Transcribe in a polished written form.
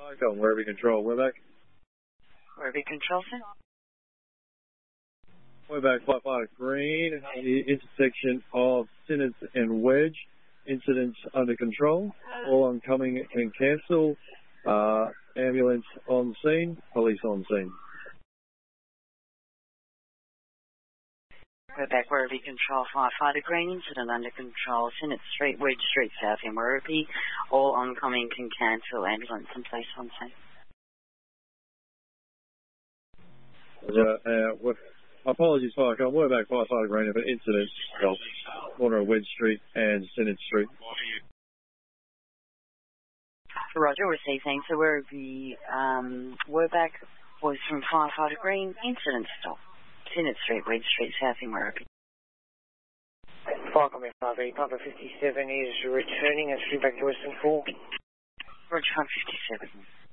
on Werribee Control. We're back. Werribee Control, sir. We're back, firefighter Green, the intersection of Synods and Wedge. Incidents under control. All oncoming can cancel. Ambulance on scene. Police on scene. We're back, Werribee Control, firefighter Green. Incident under control. Synods Street, Wedge Street South in Werribee. All oncoming can cancel. Ambulance and police on scene. Apologies, Firecom. We're back, firefighter Green, of an incident of corner of Wedge Street and Synods Street. Roger, received. Thanks. So Werribee, we're back. Voice from firefighter Green. Incident stop. Synods Street, Wedge Street South in Werribee. Firecom FRV, Papa 57 is returning and street back to Western 4. Roger, 57.